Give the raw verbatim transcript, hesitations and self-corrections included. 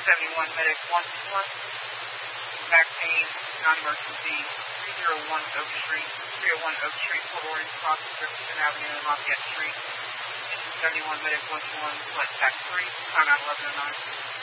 seventy-one Medic one two one. Vaccine, non-emergency, three oh one Oak Street, three oh one Oak Street, Port Orange, crossing Jefferson Avenue and Lafayette Street. seventy-one Medic one two one, select back three, timeout eleven oh nine.